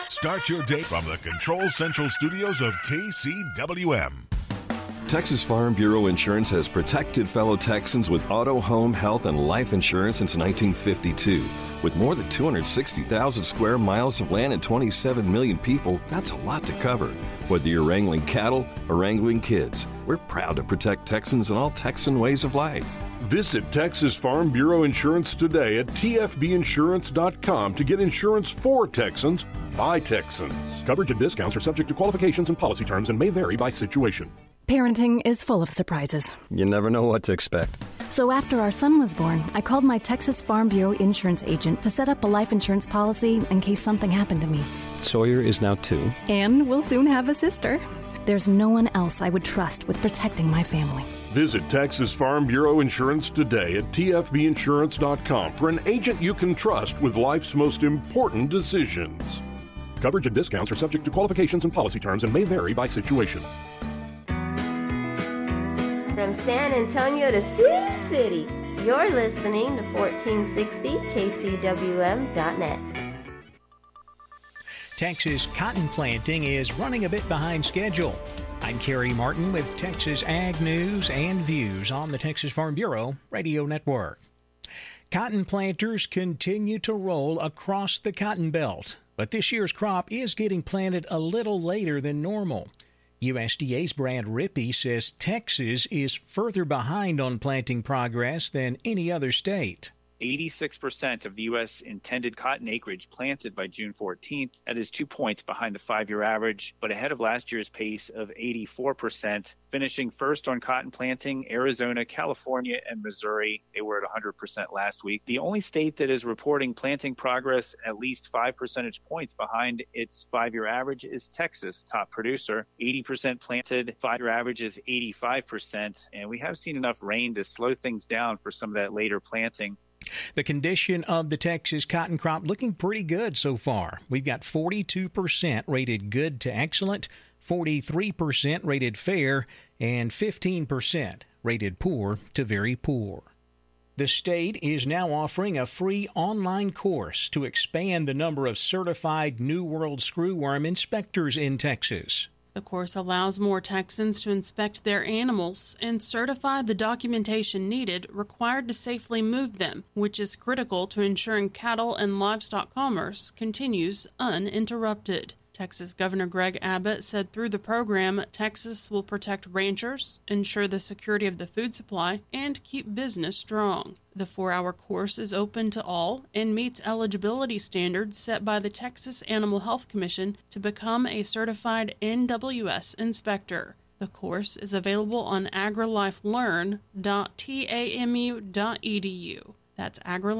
Start your day from the Control Central Studios of KCWM. Texas Farm Bureau Insurance has protected fellow Texans with auto, home, health, and life insurance since 1952. With more than 260,000 square miles of land and 27 million people, that's a lot to cover. Whether you're wrangling cattle or wrangling kids, we're proud to protect Texans in all Texan ways of life. Visit Texas Farm Bureau Insurance today at tfbinsurance.com to get insurance for Texans by Texans. Coverage and discounts are subject to qualifications and policy terms and may vary by situation. Parenting is full of surprises. You never know what to expect. So after our son was born, I called my Texas Farm Bureau insurance agent to set up a life insurance policy in case something happened to me. Sawyer is now 2. And we'll soon have a sister. There's no one else I would trust with protecting my family. Visit Texas Farm Bureau Insurance today at tfbinsurance.com for an agent you can trust with life's most important decisions. Coverage and discounts are subject to qualifications and policy terms and may vary by situation. From San Antonio to Sioux City, you're listening to 1460kcwm.net. Texas cotton planting is running a bit behind schedule. I'm Kerry Martin with Texas Ag News and Views on the Texas Farm Bureau Radio Network. Cotton planters continue to roll across the Cotton Belt, but this year's crop is getting planted a little later than normal. USDA's Brad Rippey says Texas is further behind on planting progress than any other state. 86% of the U.S. intended cotton acreage planted by June 14th. That is 2 points behind the 5-year average, but ahead of last year's pace of 84%. Finishing first on cotton planting, Arizona, California, and Missouri. They were at 100% last week. The only state that is reporting planting progress at least 5 percentage points behind its 5-year average is Texas, top producer. 80% planted, 5-year average is 85%, and we have seen enough rain to slow things down for some of that later planting. The condition of the Texas cotton crop looking pretty good so far. We've got 42% rated good to excellent, 43% rated fair, and 15% rated poor to very poor. The state is now offering a free online course to expand the number of certified New World screwworm inspectors in Texas. The course allows more Texans to inspect their animals and certify the documentation needed required to safely move them, which is critical to ensuring cattle and livestock commerce continues uninterrupted. Texas Governor Greg Abbott said through the program, Texas will protect ranchers, ensure the security of the food supply, and keep business strong. The 4-hour course is open to all and meets eligibility standards set by the Texas Animal Health Commission to become a certified NWS inspector. The course is available on agrilifelearn.tamu.edu. That's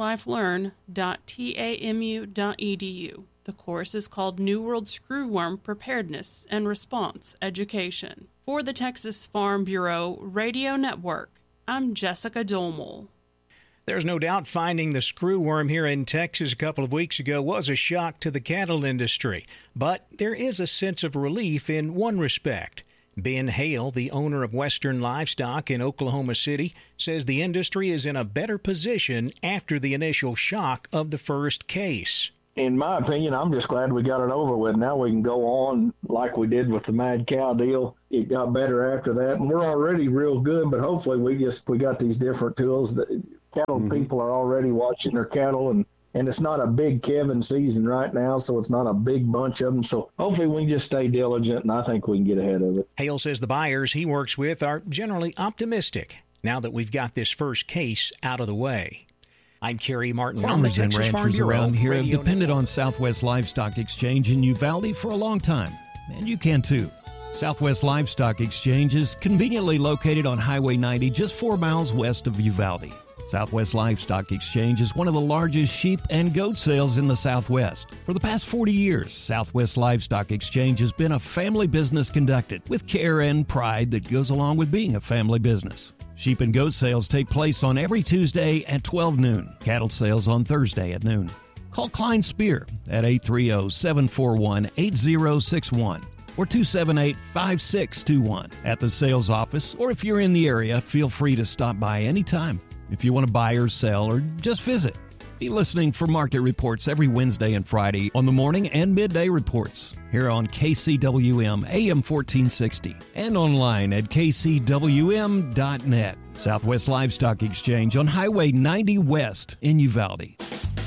agrilifelearn.tamu.edu. The course is called New World Screwworm Preparedness and Response Education. For the Texas Farm Bureau Radio Network, I'm Jessica Dolmel. There's no doubt finding the screwworm here in Texas a couple of weeks ago was a shock to the cattle industry. But there is a sense of relief in one respect. Ben Hale, the owner of Western Livestock in Oklahoma City, says the industry is in a better position after the initial shock of the first case. In my opinion, I'm just glad we got it over with. Now we can go on like we did with the mad cow deal. It got better after that, and we're already real good, but hopefully we got these different tools. That cattle people are already watching their cattle, and it's not a big calving season right now, so it's not a big bunch of them. So hopefully we can just stay diligent, and I think we can get ahead of it. Hale says the buyers he works with are generally optimistic now that we've got this first case out of the way. I'm Kerry Martin. Farmers and ranchers around here have depended on Southwest Livestock Exchange in Uvalde for a long time, and you can too. Southwest Livestock Exchange is conveniently located on Highway 90, just 4 miles west of Uvalde. Southwest Livestock Exchange is one of the largest sheep and goat sales in the Southwest. For the past 40 years, Southwest Livestock Exchange has been a family business conducted with care and pride that goes along with being a family business. Sheep and goat sales take place on every Tuesday at 12 noon. Cattle sales on Thursday at noon. Call Klein Spear at 830-741-8061 or 278-5621 at the sales office, or if you're in the area, feel free to stop by anytime. If you want to buy or sell or just visit, Be listening for market reports every Wednesday and Friday on the morning and midday reports here on KCWM AM 1460 and online at kcwm.net. Southwest Livestock Exchange on Highway 90 West in Uvalde.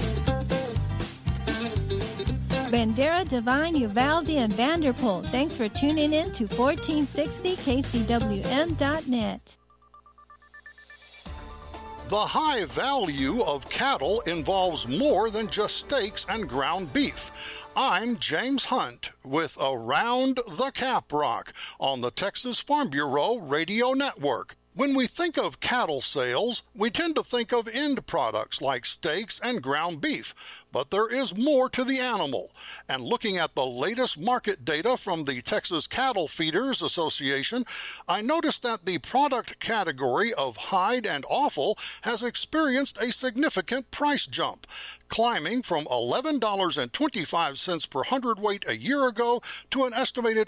Bandera, Devine, Uvalde, and Vanderpool. Thanks for tuning in to 1460 KCWM.net. The high value of cattle involves more than just steaks and ground beef. I'm James Hunt with Around the Caprock on the Texas Farm Bureau Radio Network. When we think of cattle sales, we tend to think of end products like steaks and ground beef, but there is more to the animal. And looking at the latest market data from the Texas Cattle Feeders Association, I noticed that the product category of hide and offal has experienced a significant price jump, climbing from $11.25 per hundredweight a year ago to an estimated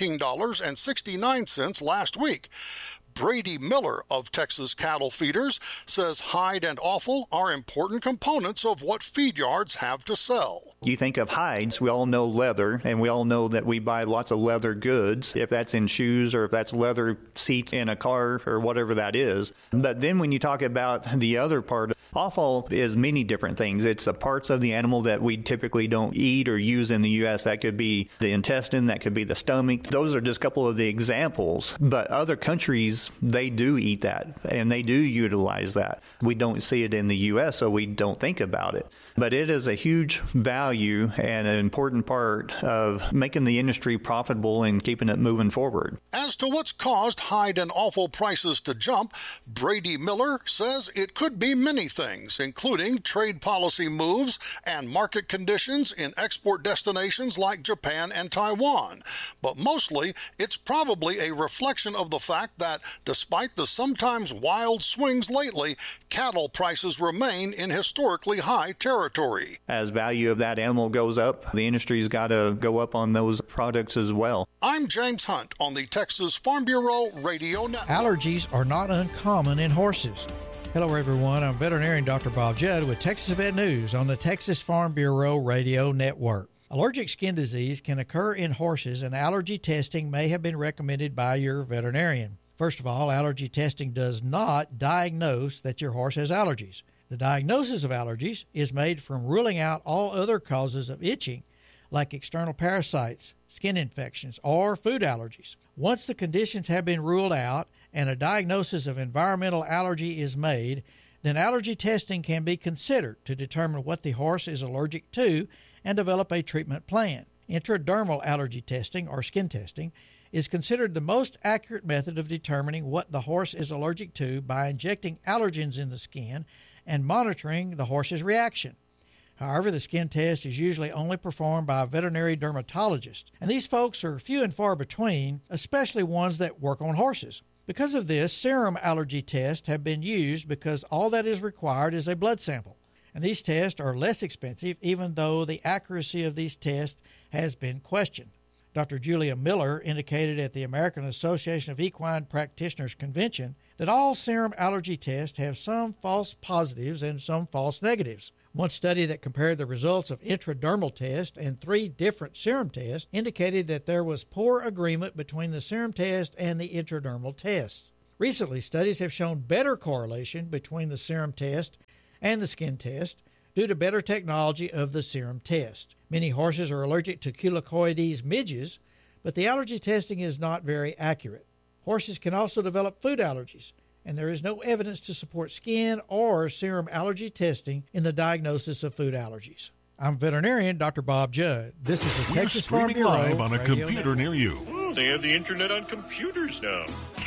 $14.69 last week. Brady Miller of Texas Cattle Feeders says hide and offal are important components of what feed yards have to sell. You think of hides, we all know leather, and we all know that we buy lots of leather goods, if that's in shoes or if that's leather seats in a car or whatever that is. But then when you talk about the other part, offal is many different things. It's the parts of the animal that we typically don't eat or use in the U.S. That could be the intestine, that could be the stomach. Those are just a couple of the examples. But other countries, they do eat that, and they do utilize that. We don't see it in the U.S., so we don't think about it. But it is a huge value and an important part of making the industry profitable and keeping it moving forward. As to what's caused hide and offal prices to jump, Brady Miller says it could be many things, including trade policy moves and market conditions in export destinations like Japan and Taiwan. But mostly, it's probably a reflection of the fact that despite the sometimes wild swings lately, cattle prices remain in historically high territory. As value of that animal goes up, the industry's got to go up on those products as well. I'm James Hunt on the Texas Farm Bureau Radio Network. Allergies are not uncommon in horses. Hello, everyone. I'm veterinarian Dr. Bob Judd with Texas Vet News on the Texas Farm Bureau Radio Network. Allergic skin disease can occur in horses, and allergy testing may have been recommended by your veterinarian. First of all, allergy testing does not diagnose that your horse has allergies. The diagnosis of allergies is made from ruling out all other causes of itching, like external parasites, skin infections, or food allergies. Once the conditions have been ruled out and a diagnosis of environmental allergy is made, then allergy testing can be considered to determine what the horse is allergic to and develop a treatment plan. Intradermal allergy testing, or skin testing, is considered the most accurate method of determining what the horse is allergic to by injecting allergens in the skin and monitoring the horse's reaction. However, the skin test is usually only performed by a veterinary dermatologist, and these folks are few and far between, especially ones that work on horses. Because of this, serum allergy tests have been used because all that is required is a blood sample, and these tests are less expensive even though the accuracy of these tests has been questioned. Dr. Julia Miller indicated at the American Association of Equine Practitioners Convention that all serum allergy tests have some false positives and some false negatives. One study that compared the results of intradermal tests and 3 different serum tests indicated that there was poor agreement between the serum test and the intradermal tests. Recently, studies have shown better correlation between the serum test and the skin test due to better technology of the serum test. Many horses are allergic to Culicoides midges, but the allergy testing is not very accurate. Horses can also develop food allergies, and there is no evidence to support skin or serum allergy testing in the diagnosis of food allergies. I'm veterinarian Dr. Bob Judd. This is the Texas Farm Bureau live on a computer Network. near you. They have the internet on computers now.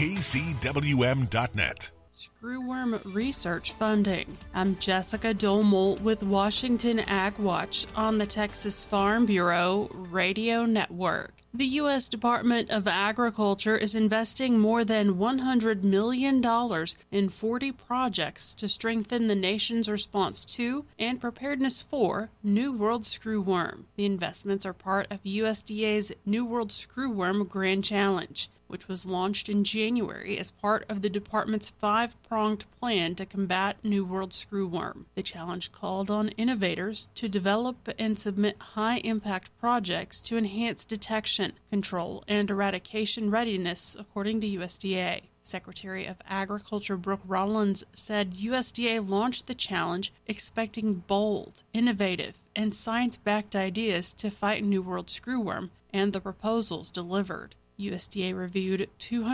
KCWM.net. Screwworm research funding. I'm Jessica Dolmel with Washington Ag Watch on the Texas Farm Bureau Radio Network. The U.S. Department of Agriculture is investing more than $100 million in 40 projects to strengthen the nation's response to and preparedness for New World Screwworm. The investments are part of USDA's New World Screwworm Grand Challenge, which was launched in January as part of the department's 5-pronged plan to combat New World screwworm. The challenge called on innovators to develop and submit high-impact projects to enhance detection, control, and eradication readiness, according to USDA. Secretary of Agriculture Brooke Rollins said USDA launched the challenge expecting bold, innovative, and science-backed ideas to fight New World screwworm, and the proposals delivered. USDA reviewed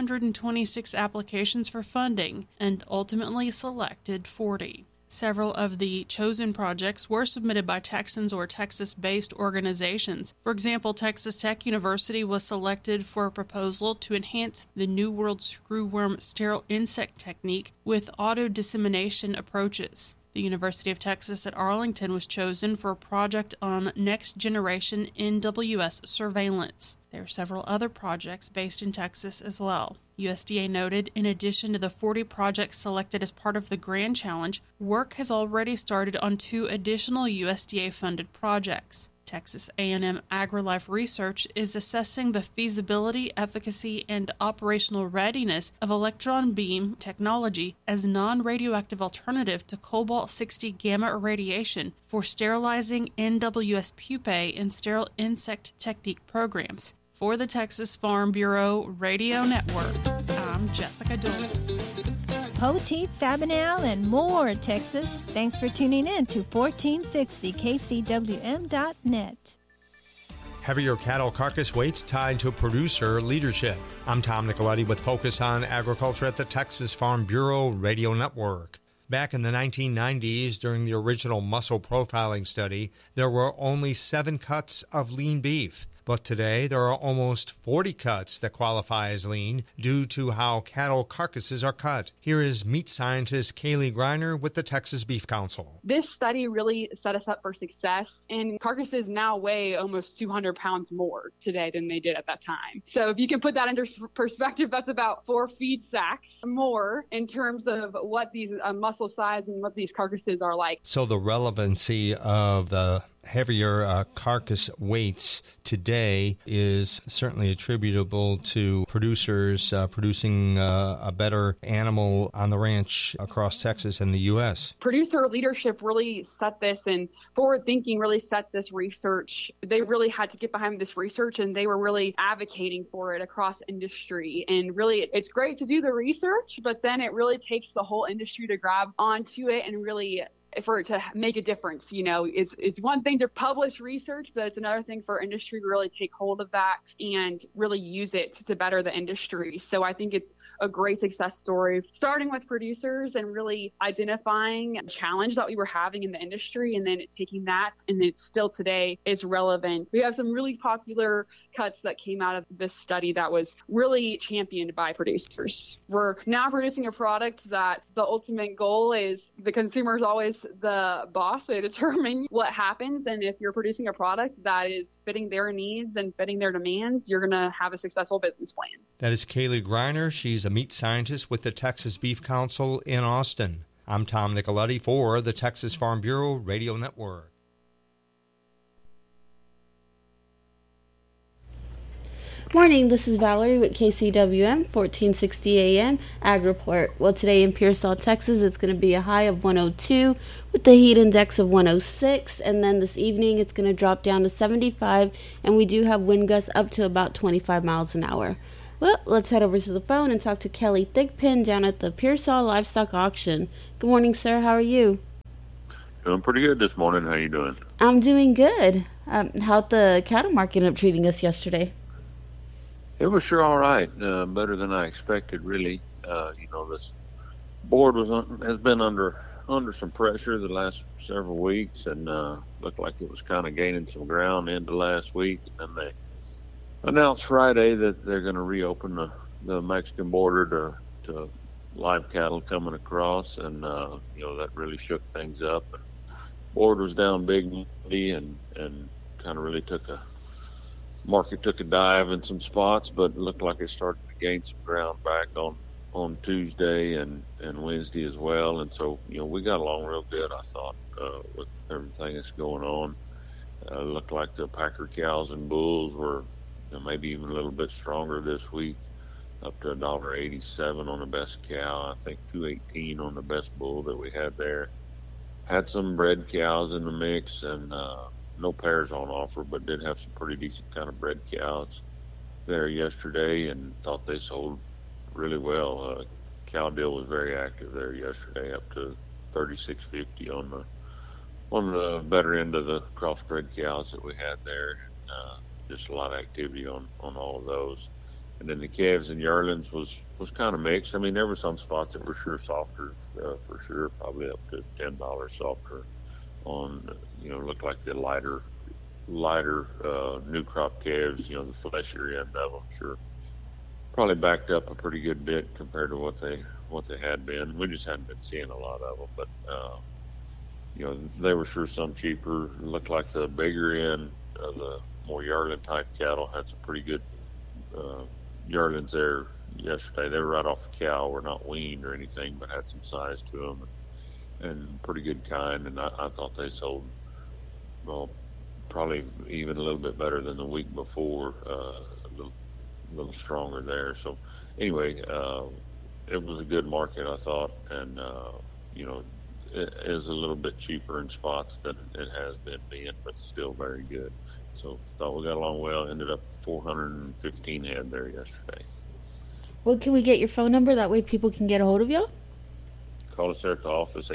226 applications for funding and ultimately selected 40. Several of the chosen projects were submitted by Texans or Texas-based organizations. For example, Texas Tech University was selected for a proposal to enhance the New World screwworm sterile insect technique with auto-dissemination approaches. The University of Texas at Arlington was chosen for a project on next-generation NWS surveillance. There are several other projects based in Texas as well. USDA noted, in addition to the 40 projects selected as part of the Grand Challenge, work has already started on 2 additional USDA-funded projects. Texas A&M AgriLife Research is assessing the feasibility, efficacy, and operational readiness of electron beam technology as non-radioactive alternative to cobalt-60 gamma irradiation for sterilizing NWS pupae in sterile insect technique programs. For the Texas Farm Bureau Radio Network, I'm Jessica Doyle. Poteet, Sabinal, and more, Texas. Thanks for tuning in to 1460 KCWM.net. Heavier cattle carcass weights tied to producer leadership. I'm Tom Nicoletti with Focus on Agriculture at the Texas Farm Bureau Radio Network. Back in the 1990s, during the original muscle profiling study, there were only 7 cuts of lean beef. But today, there are almost 40 cuts that qualify as lean due to how cattle carcasses are cut. Here is meat scientist Kaylee Greiner with the Texas Beef Council. This study really set us up for success, and carcasses now weigh almost 200 pounds more today than they did at that time. So if you can put that into perspective, that's about 4 feed sacks more in terms of what these muscle size and what these carcasses are like. So the relevancy of the heavier carcass weights today is certainly attributable to producers producing a better animal on the ranch across Texas and the U.S. Producer leadership really set this, and forward thinking really set this research. They really had to get behind this research, and they were really advocating for it across industry. And really, it's great to do the research, but then it really takes the whole industry to grab onto it and really for it to make a difference. You know, it's one thing to publish research, but it's another thing for industry to really take hold of that and really use it to better the industry. So I think it's a great success story, starting with producers and really identifying a challenge that we were having in the industry, and then taking that, and it still today is relevant. We have some really popular cuts that came out of this study that was really championed by producers. We're now producing a product that the ultimate goal is the consumer is always the boss. They determine what happens, and if you're producing a product that is fitting their needs and fitting their demands, you're going to have a successful business plan. That is Kaylee Greiner. She's a meat scientist with the Texas Beef Council in Austin. I'm Tom Nicoletti for the Texas Farm Bureau Radio Network. Morning, this is Valerie with KCWM 1460 AM Ag Report. Well, today in Pearsall, Texas, it's going to be a high of 102 with the heat index of 106, and then this evening it's going to drop down to 75, and we do have wind gusts up to about 25 miles an hour. Well, let's head over to the phone and talk to Kelly Thigpen down at the Pearsall Livestock Auction. Good morning, sir. How are you? Doing pretty good this morning. How you doing? I'm doing good. How'd the cattle market end up treating us yesterday? It was sure all right, better than I expected, really. This board has been under some pressure the last several weeks, and looked like it was kind of gaining some ground into last week. And then they announced Friday that they're going to reopen the Mexican border to live cattle coming across, and that really shook things up. And board was down big and kind of really market took a dive in some spots, but it looked like it started to gain some ground back on Tuesday and Wednesday as well. And so, we got along real good, I thought, with everything that's going on. It looked like the Packer cows and bulls were maybe even a little bit stronger this week up to $1.87 on the best cow. I think $2.18 on the best bull that we had there. Had some bred cows in the mix, and no pairs on offer, but did have some pretty decent kind of bred cows there yesterday, and thought they sold really well. Cow deal was very active there yesterday, up to $36.50 on the better end of the crossbred cows that we had there. Just a lot of activity on all of those. And then the calves and yearlings was kind of mixed. I mean, there were some spots that were sure softer, for sure, probably up to $10 softer on, looked like the lighter new crop calves, the fleshier end of them, sure. Probably backed up a pretty good bit compared to what they had been. We just hadn't been seeing a lot of them, but they were sure some cheaper. It looked like the bigger end of the more yearling type cattle had some pretty good yearlings there yesterday. They were right off the cow, were not weaned or anything, but had some size to them and pretty good kind. And I thought they sold, well, probably even a little bit better than the week before, a little stronger there. So anyway, it was a good market, I thought, and it is a little bit cheaper in spots than it has been being, but still very good. So thought we got along well. Ended up 415 head there yesterday. Well, can we get your phone number? That way people can get a hold of you. Call us there at the office,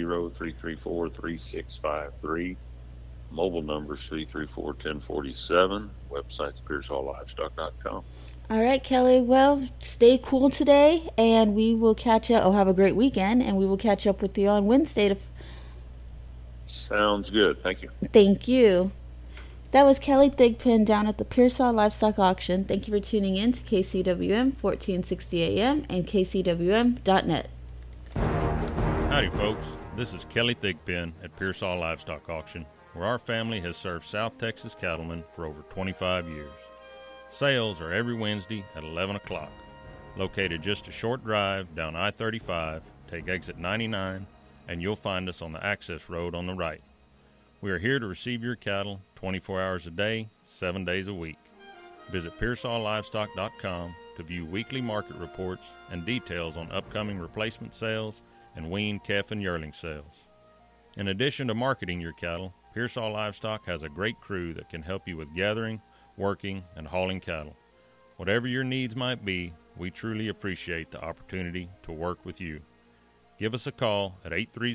830-334-3653. Mobile number is 334-1047. Website's PearsallLivestock.com. All right, Kelly. Well, stay cool today, and we will catch up. Oh, have a great weekend, and we will catch up with you on Wednesday. Sounds good. Thank you. Thank you. That was Kelly Thigpen down at the Pearsall Livestock Auction. Thank you for tuning in to KCWM 1460 AM and KCWM.net. Howdy, folks. This is Kelly Thigpen at Pearsall Livestock Auction, where our family has served South Texas cattlemen for over 25 years. Sales are every Wednesday at 11 o'clock. Located just a short drive down I-35, take exit 99, and you'll find us on the access road on the right. We are here to receive your cattle 24 hours a day, 7 days a week. Visit PearsallLivestock.com to view weekly market reports and details on upcoming replacement sales and weaned calf and yearling sales. In addition to marketing your cattle, Pearsall Livestock has a great crew that can help you with gathering, working, and hauling cattle. Whatever your needs might be, we truly appreciate the opportunity to work with you. Give us a call at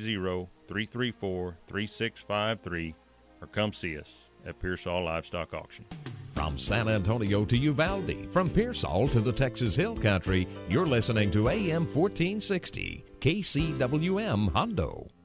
830-334-3653 or come see us at Pearsall Livestock Auction. From San Antonio to Uvalde, from Pearsall to the Texas Hill Country, you're listening to AM 1460, KCWM Hondo.